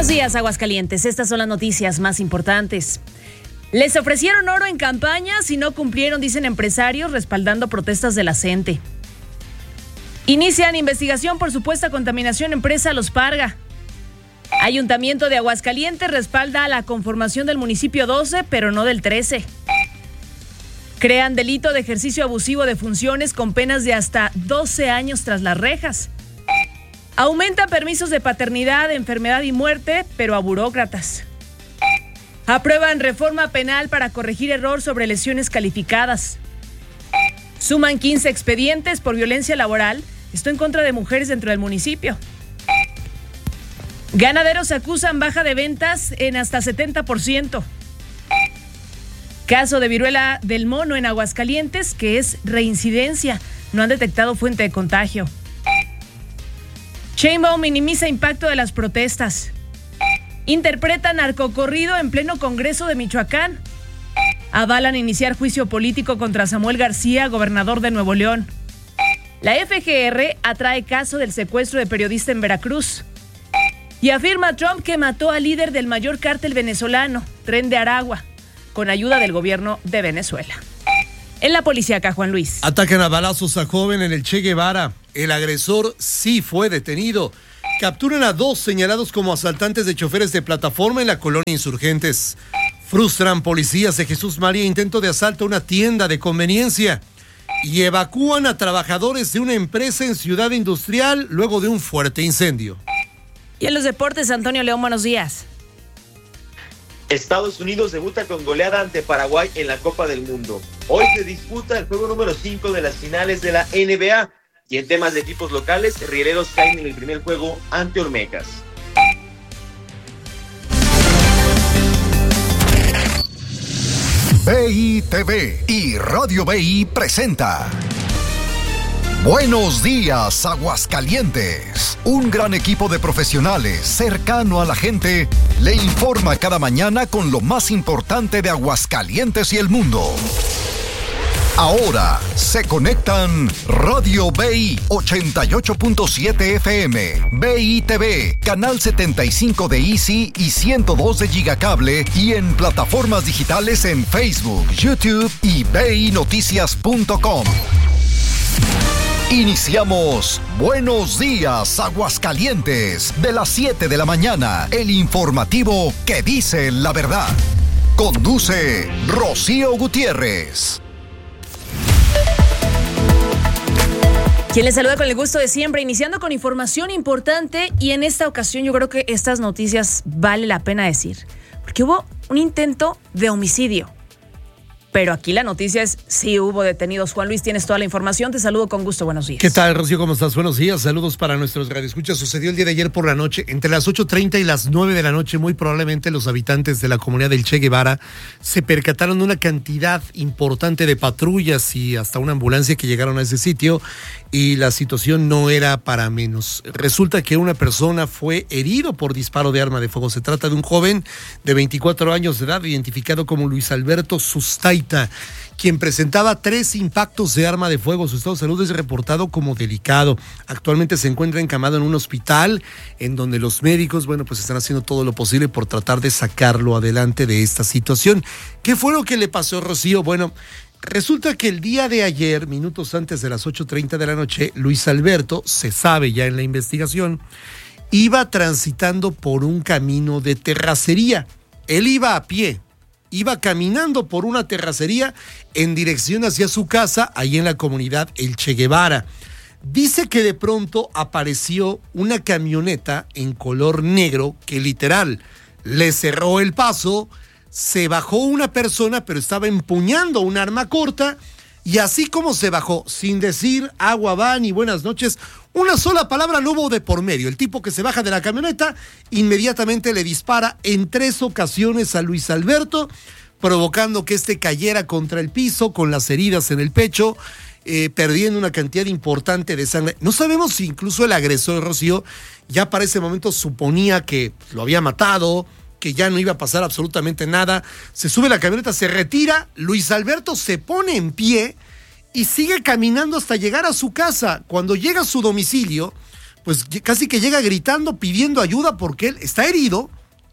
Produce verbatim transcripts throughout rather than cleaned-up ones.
Buenos días, Aguascalientes. Estas son las noticias más importantes. Les ofrecieron oro en campañas y no cumplieron, dicen empresarios, respaldando protestas de la gente. Inician investigación por supuesta contaminación en empresa Los Parga. Ayuntamiento de Aguascalientes respalda la conformación del municipio doce, pero no del trece. Crean delito de ejercicio abusivo de funciones con penas de hasta doce años tras las rejas. Aumentan permisos de paternidad, enfermedad y muerte, pero a burócratas. Aprueban reforma penal para corregir error sobre lesiones calificadas. Suman quince expedientes por violencia laboral, esto en contra de mujeres dentro del municipio. Ganaderos acusan baja de ventas en hasta setenta por ciento. Caso de viruela del mono en Aguascalientes, que es reincidencia. No han detectado fuente de contagio. Sheinbaum minimiza impacto de las protestas. Interpreta narcocorrido en pleno Congreso de Michoacán. Avalan iniciar juicio político contra Samuel García, gobernador de Nuevo León. La F G R atrae caso del secuestro de periodista en Veracruz. Y afirma Trump que mató al líder del mayor cártel venezolano, Tren de Aragua, con ayuda del gobierno de Venezuela. En la policíaca, Juan Luis. Atacan a balazos a joven en el Che Guevara. El agresor sí fue detenido. Capturan a dos señalados como asaltantes de choferes de plataforma en la colonia Insurgentes. Frustran policías de Jesús María intento de asalto a una tienda de conveniencia. Y evacúan a trabajadores de una empresa en Ciudad Industrial luego de un fuerte incendio. Y en los deportes, Antonio León, buenos días. Estados Unidos debuta con goleada ante Paraguay en la Copa del Mundo. Hoy se disputa el juego número cinco de las finales de la N B A. Y en temas de equipos locales, Rieleros caen en el primer juego ante Olmecas. B I T V y Radio B I presenta Buenos días, Aguascalientes. Un gran equipo de profesionales cercano a la gente le informa cada mañana con lo más importante de Aguascalientes y el mundo. Ahora se conectan Radio B I ochenta y ocho punto siete F M, B I T V, Canal setenta y cinco de Easy y ciento dos de Gigacable y en plataformas digitales en Facebook, YouTube y B I Noticias punto com. Iniciamos Buenos Días, Aguascalientes, de las siete de la mañana, el informativo que dice la verdad. Conduce Rocío Gutiérrez. Quien les saluda con el gusto de siempre, iniciando con información importante, y en esta ocasión yo creo que estas noticias vale la pena decir, porque hubo un intento de homicidio. Pero aquí la noticia es, sí hubo detenidos. Juan Luis, tienes toda la información. Te saludo con gusto. Buenos días. ¿Qué tal, Rocío? ¿Cómo estás? Buenos días. Saludos para nuestros radioescuchas. Sucedió el día de ayer por la noche. Entre las ocho treinta y las nueve de la noche, muy probablemente los habitantes de la comunidad del Che Guevara se percataron de una cantidad importante de patrullas y hasta una ambulancia que llegaron a ese sitio, y la situación no era para menos. Resulta que una persona fue herido por disparo de arma de fuego. Se trata de un joven de veinticuatro años de edad, identificado como Luis Alberto Sustaita, quien presentaba tres impactos de arma de fuego. Su estado de salud es reportado como delicado. Actualmente se encuentra encamado en un hospital en donde los médicos, bueno, pues están haciendo todo lo posible por tratar de sacarlo adelante de esta situación. ¿Qué fue lo que le pasó, Rocío? Bueno, resulta que el día de ayer, minutos antes de las ocho treinta de la noche, Luis Alberto, se sabe ya en la investigación, iba transitando por un camino de terracería. Él iba a pie. Iba caminando por una terracería en dirección hacia su casa, ahí en la comunidad El Che Guevara. Dice que de pronto apareció una camioneta en color negro que literal le cerró el paso. Se bajó una persona, pero estaba empuñando un arma corta, y así como se bajó, sin decir agua va ni buenas noches, una sola palabra no hubo de por medio. El tipo que se baja de la camioneta inmediatamente le dispara en tres ocasiones a Luis Alberto, provocando que este cayera contra el piso con las heridas en el pecho, eh, perdiendo una cantidad importante de sangre. No sabemos si incluso el agresor, Rocío, ya para ese momento suponía que lo había matado, que ya no iba a pasar absolutamente nada. Se sube la camioneta, se retira, Luis Alberto se pone en pie y sigue caminando hasta llegar a su casa. Cuando llega a su domicilio, pues casi que llega gritando, pidiendo ayuda porque él está herido,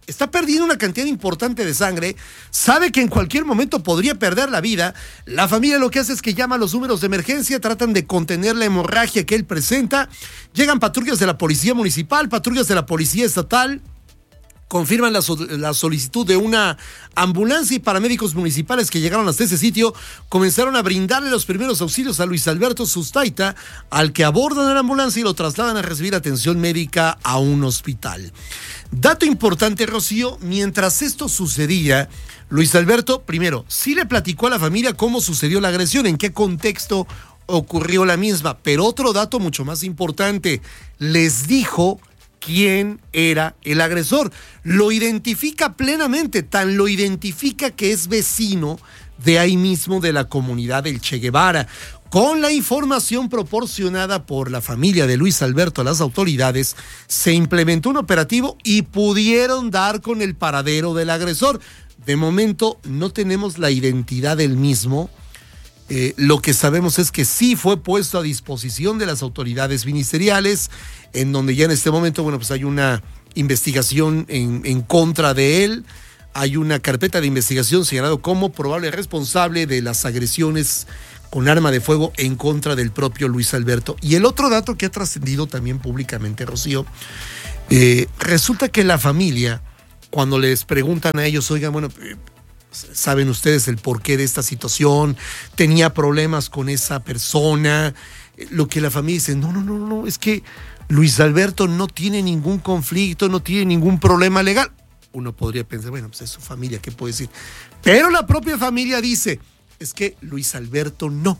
está perdiendo una cantidad importante de sangre, sabe que en cualquier momento podría perder la vida. La familia lo que hace es que llama a los números de emergencia, tratan de contener la hemorragia que él presenta. Llegan patrullas de la policía municipal, patrullas de la policía estatal, confirman la, so- la solicitud de una ambulancia y paramédicos municipales que llegaron hasta ese sitio comenzaron a brindarle los primeros auxilios a Luis Alberto Sustaita, al que abordan en la ambulancia y lo trasladan a recibir atención médica a un hospital. Dato importante, Rocío, mientras esto sucedía, Luis Alberto, primero, sí le platicó a la familia cómo sucedió la agresión, en qué contexto ocurrió la misma, pero otro dato mucho más importante, les dijo quién era el agresor. Lo identifica plenamente, tan lo identifica que es vecino de ahí mismo de la comunidad del Che Guevara. Con la información proporcionada por la familia de Luis Alberto a las autoridades, se implementó un operativo y pudieron dar con el paradero del agresor. De momento no tenemos la identidad del mismo. Eh, lo que sabemos es que sí fue puesto a disposición de las autoridades ministeriales, en donde ya en este momento, bueno, pues hay una investigación en, en contra de él, hay una carpeta de investigación señalado como probable responsable de las agresiones con arma de fuego en contra del propio Luis Alberto. Y el otro dato que ha trascendido también públicamente, Rocío, eh, resulta que la familia, cuando les preguntan a ellos, oigan, bueno, eh, ¿saben ustedes el porqué de esta situación? ¿Tenía problemas con esa persona? Lo que la familia dice, no, no, no, no, es que Luis Alberto no tiene ningún conflicto, no tiene ningún problema legal. Uno podría pensar, bueno, pues es su familia, ¿qué puede decir? Pero la propia familia dice, es que Luis Alberto no.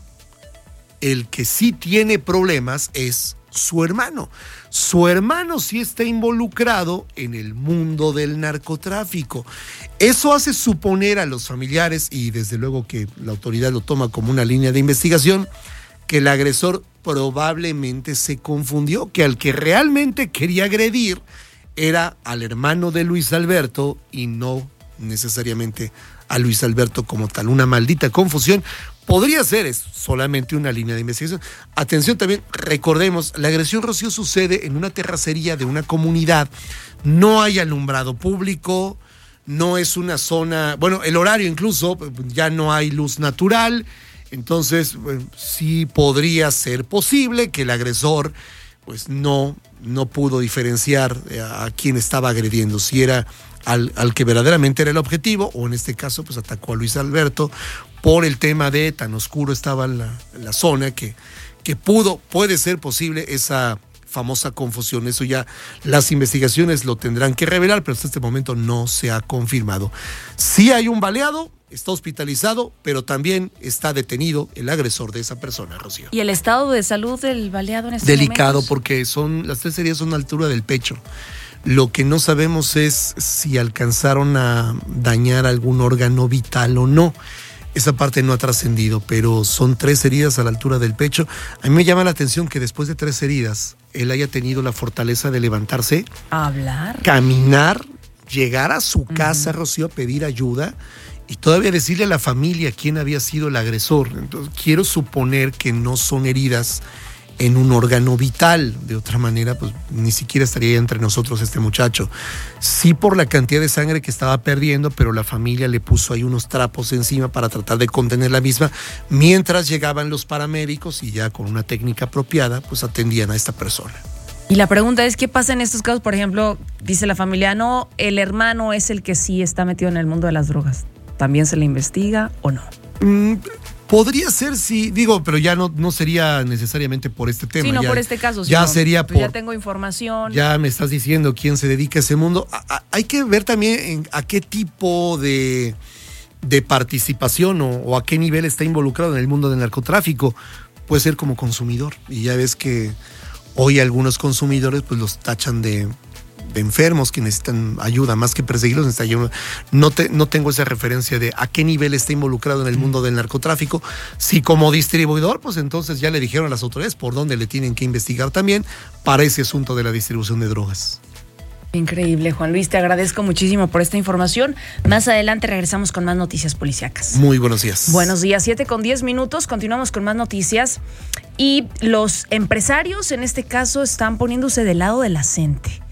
El que sí tiene problemas es su hermano. Su hermano sí está involucrado en el mundo del narcotráfico. Eso hace suponer a los familiares, y desde luego que la autoridad lo toma como una línea de investigación, que el agresor probablemente se confundió, que al que realmente quería agredir era al hermano de Luis Alberto y no necesariamente a Luis Alberto como tal. Una maldita confusión. Podría ser, es solamente una línea de investigación. Atención también, recordemos, la agresión, Rocío, sucede en una terracería de una comunidad. No hay alumbrado público, no es una zona, bueno, el horario incluso, ya no hay luz natural. Entonces, bueno, sí podría ser posible que el agresor pues no, no pudo diferenciar a, a quién estaba agrediendo, si era al, al que verdaderamente era el objetivo, o en este caso pues atacó a Luis Alberto por el tema de tan oscuro estaba la, la zona que, que pudo, puede ser posible esa famosa confusión. Eso ya las investigaciones lo tendrán que revelar, pero hasta este momento no se ha confirmado. Sí hay un baleado, está hospitalizado, pero también está detenido el agresor de esa persona, Rocío. ¿Y el estado de salud del baleado en estos Delicado, momentos? porque son, las tres heridas son a la altura del pecho. Lo que no sabemos es si alcanzaron a dañar algún órgano vital o no. Esa parte no ha trascendido, pero son tres heridas a la altura del pecho. A mí me llama la atención que después de tres heridas, él haya tenido la fortaleza de levantarse, hablar, caminar, llegar a su casa, uh-huh. Rocío, a pedir ayuda y todavía decirle a la familia quién había sido el agresor. Entonces, quiero suponer que no son heridas en un órgano vital. De otra manera, pues ni siquiera estaría entre nosotros este muchacho. Sí, por la cantidad de sangre que estaba perdiendo, pero la familia le puso ahí unos trapos encima para tratar de contener la misma, mientras llegaban los paramédicos y ya con una técnica apropiada, pues atendían a esta persona. Y la pregunta es, ¿qué pasa en estos casos? Por ejemplo, dice la familia, no, el hermano es el que sí está metido en el mundo de las drogas. ¿También se le investiga o no? Mm, Podría ser, sí, digo, pero ya no, no sería necesariamente por este tema. Sí, no ya, por este caso. Ya sino, sería pues por... Ya tengo información. Ya me estás diciendo quién se dedica a ese mundo. A, a, hay que ver también en, a qué tipo de, de participación o, o a qué nivel está involucrado en el mundo del narcotráfico. Puede ser como consumidor. Y ya ves que hoy algunos consumidores pues los tachan de... de enfermos que necesitan ayuda, más que perseguirlos necesitan ayuda. No, te, no tengo esa referencia de a qué nivel está involucrado en el mundo del narcotráfico. Si como distribuidor, pues entonces ya le dijeron a las autoridades por dónde le tienen que investigar también para ese asunto de la distribución de drogas. Increíble, Juan Luis, te agradezco muchísimo por esta información. Más adelante regresamos con más noticias policíacas. Muy buenos días. Buenos días, siete con diez minutos, continuamos con más noticias. Y los empresarios, en este caso, están poniéndose del lado de la gente.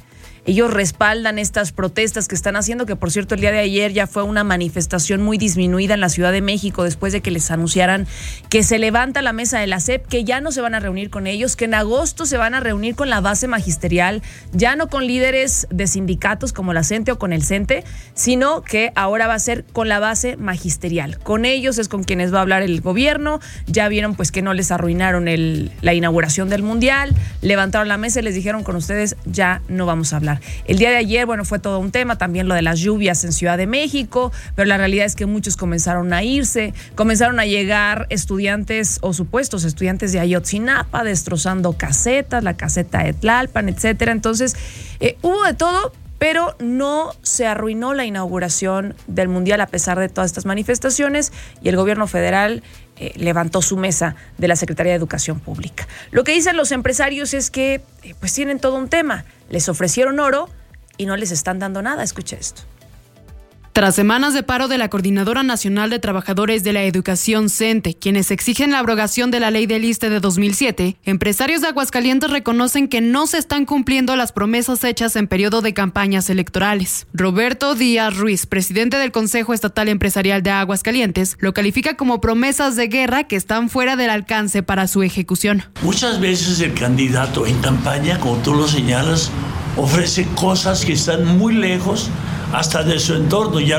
ellos respaldan estas protestas que están haciendo, que por cierto el día de ayer ya fue una manifestación muy disminuida en la Ciudad de México después de que les anunciaran que se levanta la mesa de la S E P, que ya no se van a reunir con ellos, que en agosto se van a reunir con la base magisterial, ya no con líderes de sindicatos como la CENTE o con el CENTE, sino que ahora va a ser con la base magisterial. Con ellos es con quienes va a hablar el gobierno. Ya vieron pues que no les arruinaron el, la inauguración del Mundial, levantaron la mesa y les dijeron: con ustedes ya no vamos a hablar. El día de ayer, bueno, fue todo un tema, también lo de las lluvias en Ciudad de México, pero la realidad es que muchos comenzaron a irse, comenzaron a llegar estudiantes o supuestos estudiantes de Ayotzinapa, destrozando casetas, la caseta de Tlalpan, etcétera. Entonces, eh, hubo de todo, pero no se arruinó la inauguración del Mundial a pesar de todas estas manifestaciones, y el gobierno federal eh, levantó su mesa de la Secretaría de Educación Pública. Lo que dicen los empresarios es que eh, pues tienen todo un tema. Les ofrecieron oro y no les están dando nada. Escuche esto. Tras semanas de paro de la Coordinadora Nacional de Trabajadores de la Educación CENTE, quienes exigen la abrogación de la ley del ISSSTE de dos mil siete, empresarios de Aguascalientes reconocen que no se están cumpliendo las promesas hechas en periodo de campañas electorales. Roberto Díaz Ruiz, presidente del Consejo Estatal Empresarial de Aguascalientes, lo califica como promesas de guerra que están fuera del alcance para su ejecución. Muchas veces el candidato en campaña, como tú lo señalas, ofrece cosas que están muy lejos hasta de su entorno. Ya